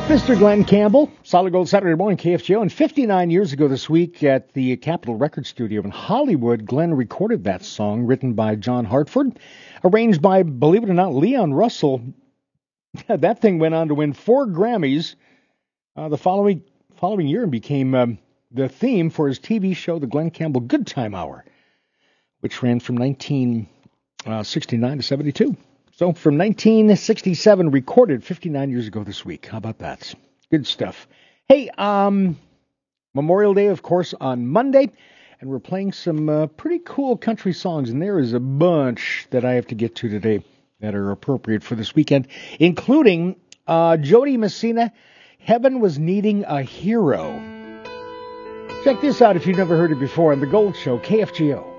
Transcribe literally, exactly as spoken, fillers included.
Mister Glenn Campbell, Solid Gold Saturday Morning, K F G O. And fifty-nine years ago this week at the Capitol Record Studio in Hollywood, Glenn recorded that song, written by John Hartford, arranged by, believe it or not, Leon Russell. That thing went on to win four Grammys uh, the following following year and became um, the theme for his T V show, The Glenn Campbell Good Time Hour, which ran from nineteen sixty-nine to seventy-two. So from nineteen sixty-seven, recorded fifty-nine years ago this week. How about that? Good stuff. Hey, um, Memorial Day, of course, on Monday, and we're playing some uh, pretty cool country songs, and there is a bunch that I have to get to today that are appropriate for this weekend, including uh, Jody Messina, Heaven Was Needing a Hero. Check this out if you've never heard it before on The Gold Show, K F G O.